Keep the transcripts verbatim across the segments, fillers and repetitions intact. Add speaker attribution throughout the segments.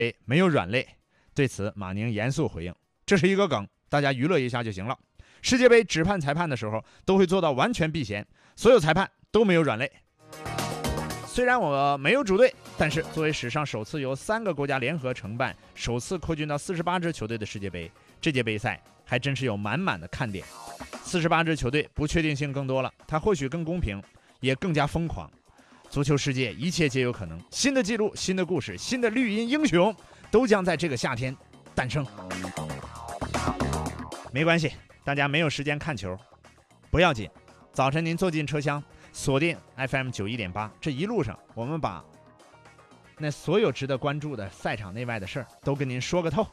Speaker 1: 杯没有软肋。对此，马宁严肃回应：“这是一个梗，大家娱乐一下就行了。世界杯指判裁判的时候，都会做到完全避嫌，所有裁判都没有软肋。虽然我没有主队，但是作为史上首次由三个国家联合承办、首次扩军到四十八支球队的世界杯，这届杯赛还真是有满满的看点。四十八支球队不确定性更多了，它或许更公平，也更加疯狂。足球世界一切皆有可能，新的记录、新的故事、新的绿茵英雄都将在这个夏天诞生。没关系，大家没有时间看球不要紧，早晨您坐进车厢，锁定 F M 九十一点八， 这一路上我们把那所有值得关注的赛场内外的事儿都跟您说个透。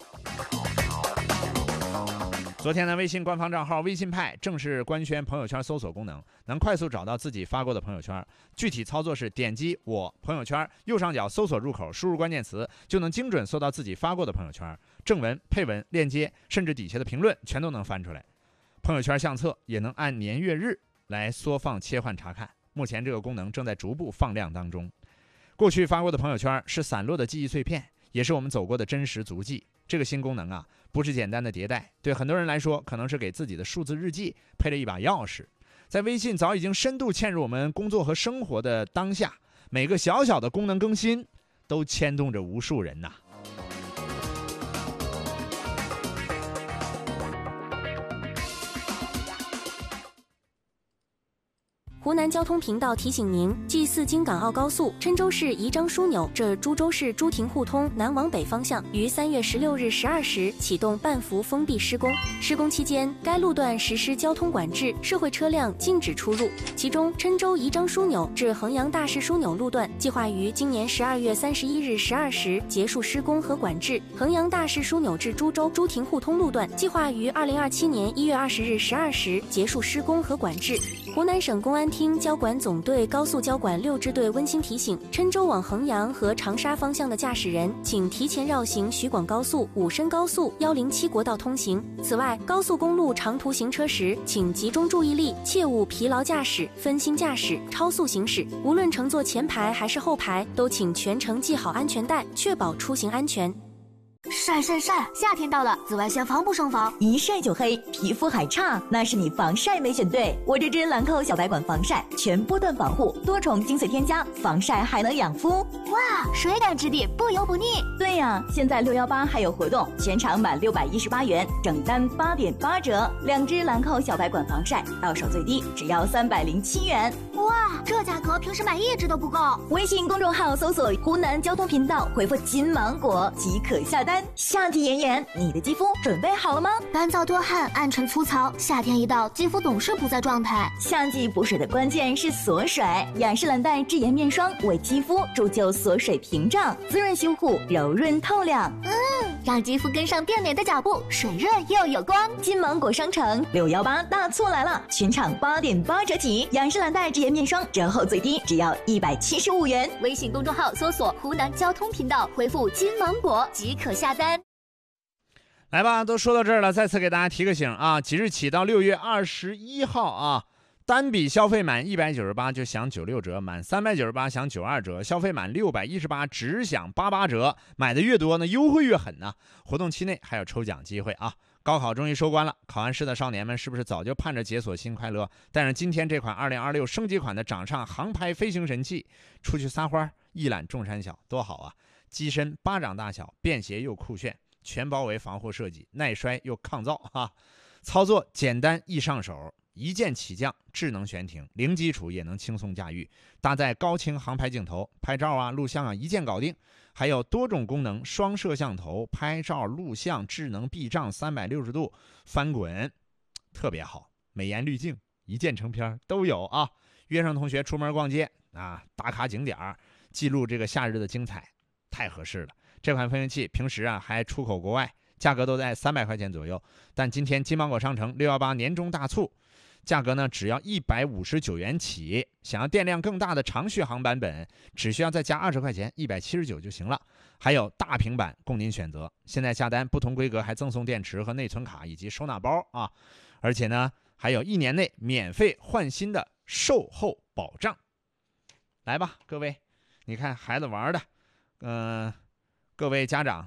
Speaker 1: 昨天呢，微信官方账号微信派正式官宣朋友圈搜索功能，能快速找到自己发过的朋友圈。具体操作是点击我朋友圈右上角搜索入口，输入关键词，就能精准搜到自己发过的朋友圈，正文、配文、链接，甚至底下的评论全都能翻出来。朋友圈相册也能按年月日来缩放切换查看。目前这个功能正在逐步放量当中。过去发过的朋友圈是散落的记忆碎片，也是我们走过的真实足迹。这个新功能啊，不是简单的迭代，对很多人来说，可能是给自己的数字日记配了一把钥匙。在微信早已经深度嵌入我们工作和生活的当下，每个小小的功能更新，都牵动着无数人呐。
Speaker 2: 湖南交通频道提醒您：G 四京港澳高速郴州市宜章枢纽至株洲市朱亭互通南往北方向于三月十六日十二时启动半幅封闭施工。施工期间，该路段实施交通管制，社会车辆禁止出入。其中，郴州宜章枢纽至衡阳大市枢纽路段计划于今年十二月三十一日十二时结束施工和管制；衡阳大市枢纽至株洲朱亭互通路段计划于二零二七年一月二十日十二时结束施工和管制。湖南省公安厅交管总队高速交管六支队温馨提醒：郴州往衡阳和长沙方向的驾驶人，请提前绕行徐广高速、武深高速、一零七国道通行。此外，高速公路长途行车时，请集中注意力，切勿疲劳驾驶、分心驾驶、超速行驶。无论乘坐前排还是后排，都请全程系好安全带，确保出行安全。
Speaker 3: 晒晒晒！夏天到了，紫外线防不胜防，
Speaker 4: 一晒就黑，皮肤还差，那是你防晒没选对。我这支兰蔻小白管防晒，全波段防护，多重精粹添加，防晒还能养肤。
Speaker 3: 哇，水感质地，不油不腻。
Speaker 4: 对呀，现在六一八还有活动，全场满六百一十八元，整单八点八折。两支兰蔻小白管防晒，到手最低只要三百零七元。
Speaker 3: 哇，这价格平时买一支都不够。
Speaker 4: 微信公众号搜索湖南交通频道，回复金芒果即可下单。夏季炎炎，你的肌肤准备好了吗？
Speaker 3: 干燥多汗，暗沉粗糙，夏天一到，肌肤总是不在状态。
Speaker 4: 夏季补水的关键是锁水，雅诗兰黛智妍面霜为肌肤铸就锁水屏障，滋润修护，柔润透亮。
Speaker 3: 嗯，让肌肤跟上变美的脚步，水润又有光。
Speaker 4: 金芒果商城六一八大促来了，全场八点八折起，雅诗兰黛智妍面霜折后最低只要一百七十五元。
Speaker 3: 微信公众号搜索湖南交通频道，回复金芒果即可下单。
Speaker 1: 来吧，都说到这儿了，再次给大家提个醒啊！即日起到六月二十一号啊，单笔消费满一百九十八就享九六折，满三百九十八享九二折，消费满六百一十八只享八八折，买的越多呢，优惠越狠呢。活动期内还有抽奖机会啊！高考终于收官了，考完试的少年们是不是早就盼着解锁新快乐？带上今天这款二零二六升级款的掌上航拍飞行神器，出去撒欢，一览众山小，多好啊！机身巴掌大小，便携又酷炫。全包围防护设计，耐摔又抗造哈，操作简单易上手，一键起降，智能悬停，零基础也能轻松驾驭。搭载高清航拍镜头，拍照啊、录像啊一键搞定。还有多种功能，双摄像头，拍照、录像，智能避障，三百六十度翻滚，特别好。美颜滤镜，一键成片都有啊。约上同学出门逛街啊，打卡景点，记录这个夏日的精彩，太合适了。这款飞行器平时啊还出口国外，价格都在三百块钱左右，但今天金芒果商城六一八年中大促，价格呢只要一百五十九元起。想要电量更大的长续航版本，只需要再加二十块钱，一百七十九就行了。还有大平板供您选择，现在下单不同规格还赠送电池和内存卡以及收纳包啊，而且呢还有一年内免费换新的售后保障。来吧，各位，你看孩子玩的，嗯、呃。 各位家长